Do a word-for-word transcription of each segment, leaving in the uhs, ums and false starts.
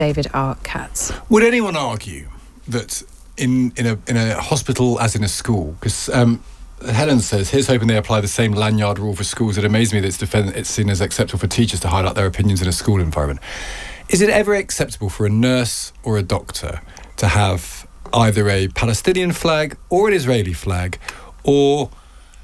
David R. Katz. Would anyone argue that in in a in a hospital as in a school, because um, Helen says, here's hoping they apply the same lanyard rule for schools. It amazes me that it's, defend- it's seen as acceptable for teachers to highlight their opinions in a school environment. Is it ever acceptable for a nurse or a doctor to have either a Palestinian flag or an Israeli flag or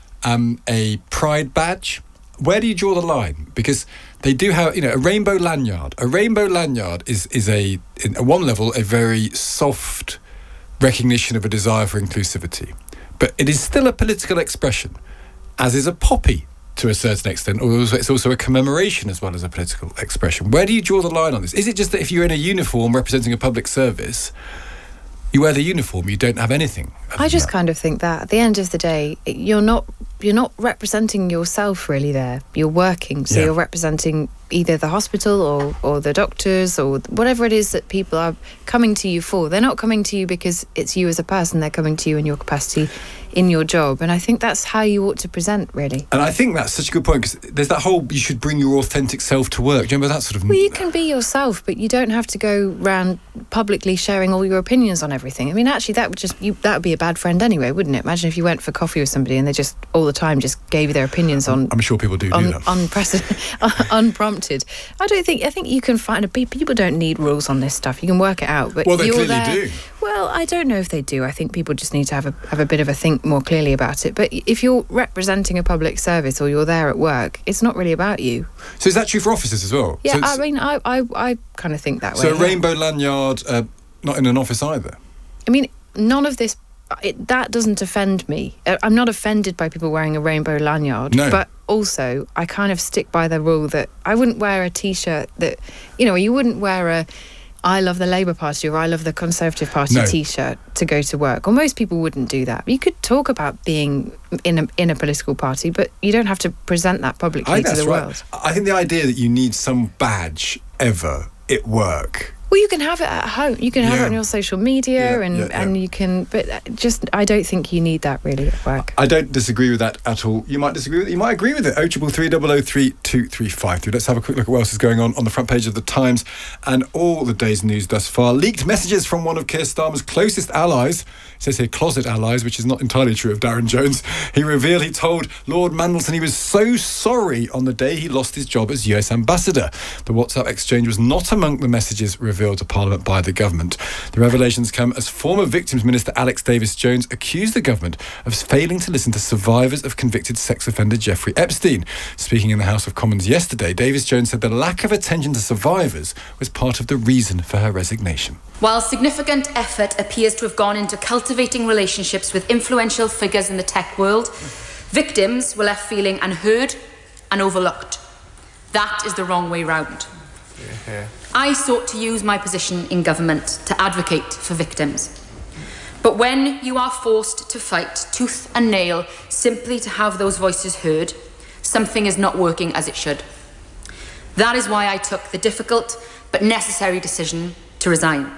um, a pride badge? Where do you draw the line? Because they do have, you know, a rainbow lanyard. A rainbow lanyard is, is a, in, at one level, a very soft recognition of a desire for inclusivity. But it is still a political expression, as is a poppy to a certain extent, or it's also a commemoration as well as a political expression. Where do you draw the line on this? Is it just that if you're in a uniform representing a public service, you wear the uniform, you don't have anything? I just that? kind of think that at the end of the day, you're not you're not representing yourself really there. You're working, so yeah. you're representing either the hospital or, or the doctors or whatever it is that people are coming to you for. They're not coming to you because it's you as a person. They're coming to you in your capacity in your job. And I think that's how you ought to present, really. And I think that's such a good point, because there's that whole, you should bring your authentic self to work. Do you remember that sort of... Well, you can be yourself, but you don't have to go around publicly sharing all your opinions on everything. I mean, actually, that would just, you, that would be a bad friend anyway, wouldn't it? Imagine if you went for coffee with somebody and they just, all the time, just gave you their opinions on... I'm sure people do on, do that. Unprecedented, unprompted. I don't think, I think you can find, a, people don't need rules on this stuff. You can work it out. But well, they you're clearly there, do. Well, I don't know if they do. I think people just need to have a have a bit of a think more clearly about it. But if you're representing a public service or you're there at work, it's not really about you. So is that true for officers as well? Yeah, so I mean, I, I, I kind of think that so way. So a rainbow lanyard, uh, not in an office either? I mean, none of this, it, that doesn't offend me. I'm not offended by people wearing a rainbow lanyard. No. But also, I kind of stick by the rule that I wouldn't wear a T-shirt that, you know, you wouldn't wear a I love the Labour Party or I love the Conservative Party no. T-shirt to go to work. Or most people wouldn't do that. You could talk about being in a in a political party, but you don't have to present that publicly to the right. world. I think the idea that you need some badge ever at work... Well, you can have it at home. You can have yeah. it on your social media, yeah, and, yeah, yeah. and you can. But just, I don't think you need that really at work. I don't disagree with that at all. You might disagree with it. You might agree with it. oh triple three, double oh three, two three five three. Let's have a quick look at what else is going on on the front page of the Times and all the day's news thus far. Leaked messages from one of Keir Starmer's closest allies. It says here closet allies, which is not entirely true of Darren Jones. He revealed he told Lord Mandelson he was so sorry on the day he lost his job as U S ambassador. The WhatsApp exchange was not among the messages revealed to Parliament by the government. The revelations come as former Victims Minister Alex Davis-Jones accused the government of failing to listen to survivors of convicted sex offender Jeffrey Epstein. Speaking in the House of Commons yesterday, Davis-Jones said the lack of attention to survivors was part of the reason for her resignation. While significant effort appears to have gone into cultivating relationships with influential figures in the tech world, victims were left feeling unheard and overlooked. That is the wrong way round. Yeah, yeah. I sought to use my position in government to advocate for victims. But when you are forced to fight tooth and nail simply to have those voices heard, something is not working as it should. That is why I took the difficult but necessary decision to resign.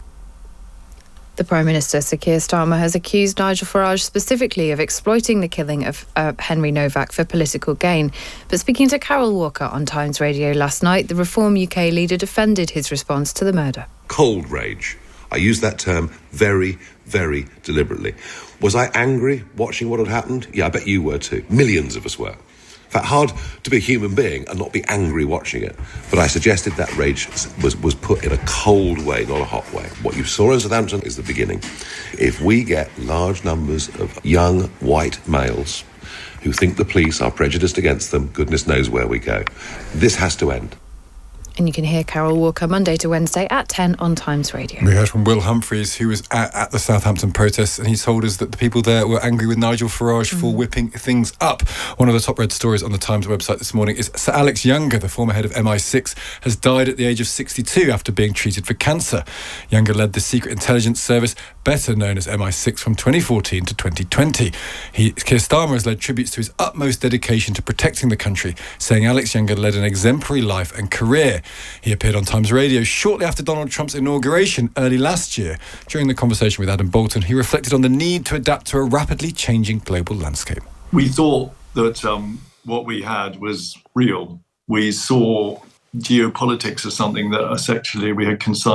The Prime Minister, Sir Keir Starmer, has accused Nigel Farage specifically of exploiting the killing of uh, Henry Novak for political gain. But speaking to Carol Walker on Times Radio last night, the Reform U K leader defended his response to the murder. Cold rage. I use that term very, very deliberately. Was I angry watching what had happened? Yeah, I bet you were too. Millions of us were. In fact, hard to be a human being and not be angry watching it. But I suggested that rage was, was put in a cold way, not a hot way. What you saw in Southampton is the beginning. If we get large numbers of young white males who think the police are prejudiced against them, goodness knows where we go. This has to end. And you can hear Carol Walker Monday to Wednesday at ten on Times Radio. We heard from Will Humphreys, who was at, at the Southampton protests, and he told us that the people there were angry with Nigel Farage mm. for whipping things up. One of the top read stories on the Times website this morning is Sir Alex Younger, the former head of M I six, has died at the age of sixty-two after being treated for cancer. Younger led the Secret Intelligence Service, better known as M I six, from twenty fourteen to twenty twenty. He, Keir Starmer has led tributes to his utmost dedication to protecting the country, saying Alex Younger led an exemplary life and career. He appeared on Times Radio shortly after Donald Trump's inauguration early last year. During the conversation with Adam Bolton, he reflected on the need to adapt to a rapidly changing global landscape. We thought that um, what we had was real. We saw geopolitics as something that essentially we had consigned